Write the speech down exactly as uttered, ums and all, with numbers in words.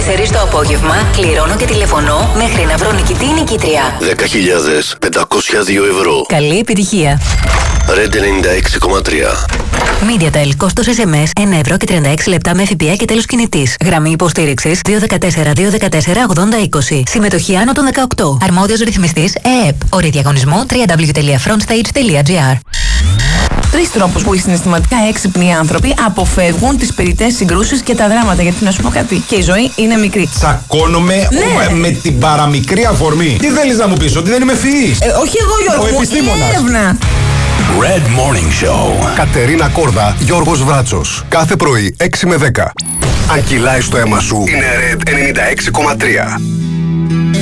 τέσσερις το απόγευμα κληρώνω και τηλεφωνώ μέχρι να βρω νικητή ή νικήτρια. δέκα χιλιάδες πεντακόσια δύο ευρώ. Καλή επιτυχία. Red ενενήντα έξι κόμμα τρία. MediaTel, κόστος ες εμ ες ένα ευρώ και τριάντα έξι λεπτά με ΦΠΑ και τέλος κινητής. Γραμμή υποστήριξης δύο ένα τέσσερα δύο ένα τέσσερα ογδόντα είκοσι. Συμμετοχή άνω των δεκαοκτώ. Αρμόδιος ρυθμιστής ΕΕΠ. Όροι διαγωνισμού double-u double-u double-u τελεία frontstage τελεία gr. Τρεις τρόπους που οι συναισθηματικά έξυπνοι άνθρωποι αποφεύγουν τις περιττές συγκρούσεις και τα δράματα. Γιατί να σου πω κάτι, και η ζωή είναι μικρή. Τσακώνομαι Ναι. με την παραμικρή αφορμή. Τι θέλεις να μου πεις, ότι δεν είμαι ευφυής? Ε, όχι εγώ, Γιώργο, Ο μου, η επιστήμονας. έρευνα. Red Morning Show. Κατερίνα Κόρδα, Γιώργος Βράτσος. Κάθε πρωί έξι με δέκα. Αν κυλάει στο αίμα σου, είναι Red ενενήντα έξι κόμμα τρία.